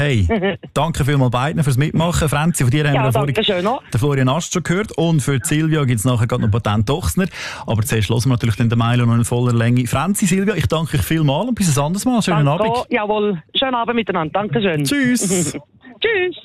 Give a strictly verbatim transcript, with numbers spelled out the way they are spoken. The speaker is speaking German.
hey, danke vielmals beiden fürs Mitmachen. Franzi, von dir haben Ja, wir danke vorhin schön noch. den Florian Ast schon gehört. Und für Silvia gibt es nachher gerade noch Patent Ochsner. Aber zuerst hören wir natürlich den Milo noch in voller Länge. Franzi, Silvia, ich danke euch vielmals und bis ein anderes Mal. Schönen Danke. Abend. Jawohl, schönen Abend miteinander. Dankeschön. Tschüss. Tschüss.